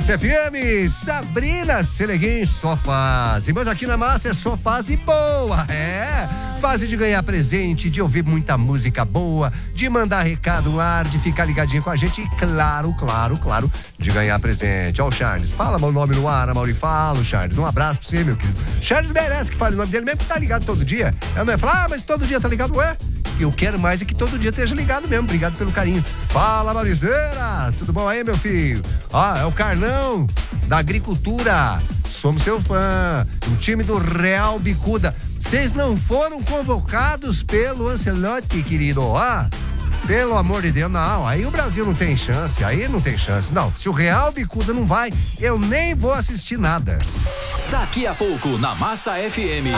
Massa FM, Sabrina Seleguin, só fase. Mas aqui na Massa é só fase boa, fase de ganhar presente, de ouvir muita música boa, de mandar recado no ar, de ficar ligadinho com a gente e claro, de ganhar presente. Ó o Charles, fala meu nome no ar, Mauri, fala, Charles, um abraço pra você, meu querido. Charles merece que fale o nome dele mesmo, que tá ligado todo dia. Eu não é falar, mas todo dia tá ligado, eu quero mais é que todo dia esteja ligado mesmo. Obrigado pelo carinho. Fala, Maurizeira. Tudo bom aí, meu filho? É o Carlão, da agricultura. Somos seu fã. O time do Real Bicuda. Vocês não foram convocados pelo Ancelotti, querido. Pelo amor de Deus, não. Aí o Brasil não tem chance. Não, se o Real Bicuda não vai, eu nem vou assistir nada. Daqui a pouco, na Massa FM.